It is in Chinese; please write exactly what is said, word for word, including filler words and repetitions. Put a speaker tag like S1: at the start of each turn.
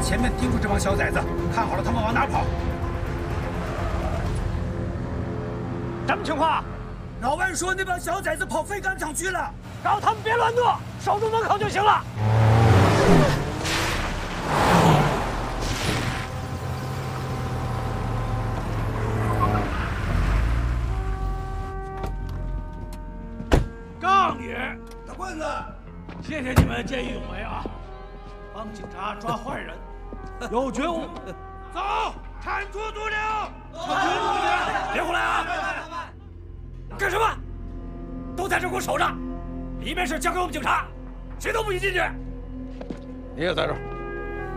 S1: 前面盯住这帮小崽子，看好了他们往哪跑。
S2: 什么情况？
S1: 老万说那帮小崽子跑废钢厂去了，
S2: 告他们别乱动，守住门口就行了。
S3: 杠爷，
S1: 大棍子，
S3: 谢谢你们见义勇为啊，帮警察抓坏人，有觉悟。走，铲除毒瘤！铲除毒瘤！别胡来啊！干什么？都在这给我守着！里面事交给我们警察，谁都不许进去。
S4: 你也在这儿。